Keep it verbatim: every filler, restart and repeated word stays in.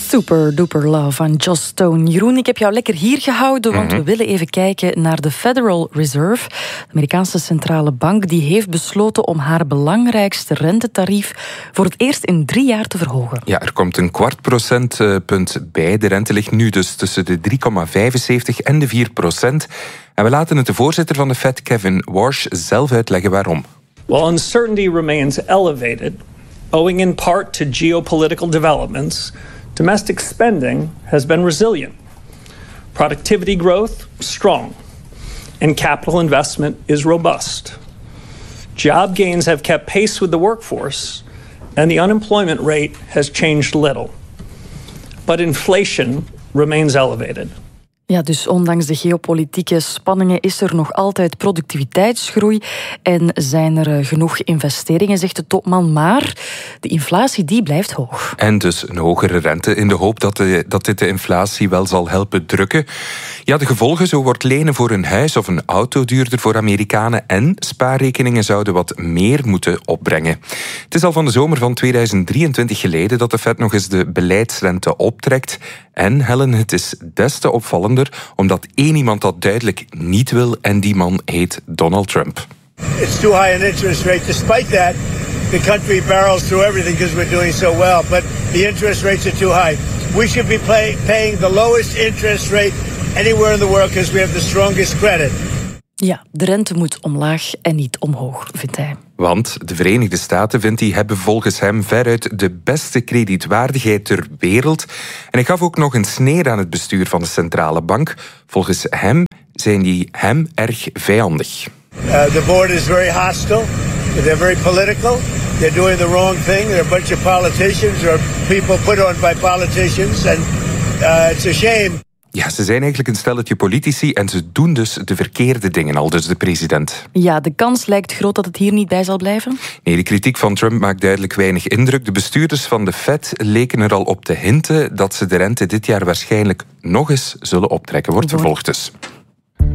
Super Duper Love van Joss Stone. Jeroen, ik heb jou lekker hier gehouden, want mm-hmm. we willen even kijken naar de Federal Reserve. De Amerikaanse centrale bank die heeft besloten om haar belangrijkste rentetarief voor het eerst in drie jaar te verhogen. Ja, er komt een kwart procentpunt bij. De rente ligt nu dus tussen de drie komma vijfenzeventig en de vier procent. En we laten het de voorzitter van de Fed, Kevin Warsh, zelf uitleggen waarom. While uncertainty remains elevated, owing in part to geopolitical developments, domestic spending has been resilient. Productivity growth, strong. And capital investment is robust. Job gains have kept pace with the workforce, and the unemployment rate has changed little. But inflation remains elevated. Ja, dus ondanks de geopolitieke spanningen is er nog altijd productiviteitsgroei en zijn er genoeg investeringen, zegt de topman. Maar de inflatie die blijft hoog. En dus een hogere rente in de hoop dat, de, dat dit de inflatie wel zal helpen drukken. Ja, de gevolgen, zo wordt lenen voor een huis of een auto duurder voor Amerikanen en spaarrekeningen zouden wat meer moeten opbrengen. Het is al van de zomer van tweeduizend drieëntwintig geleden dat de Fed nog eens de beleidsrente optrekt. En Helen, het is des te opvallender omdat één iemand dat duidelijk niet wil en die man heet Donald Trump. It's too high an interest rate. Despite that, the country barrels through everything because we're doing so well. But the interest rates are too high. We should be pay, paying the lowest interest rate anywhere in the world because we have the strongest credit. Ja, de rente moet omlaag en niet omhoog, vindt hij. Want de Verenigde Staten, vindt hij, hebben volgens hem veruit de beste kredietwaardigheid ter wereld. En hij gaf ook nog een sneer aan het bestuur van de centrale bank. Volgens hem zijn die hem erg vijandig. Uh, the board is very hostile. They're very political. They're doing the wrong thing. They're a bunch of politicians or people put on by politicians. And uh, it's a shame. Ja, ze zijn eigenlijk een stelletje politici en ze doen dus de verkeerde dingen, al dus de president. Ja, de kans lijkt groot dat het hier niet bij zal blijven? Nee, de kritiek van Trump maakt duidelijk weinig indruk. De bestuurders van de Fed leken er al op te hinten dat ze de rente dit jaar waarschijnlijk nog eens zullen optrekken. Wordt vervolgd dus.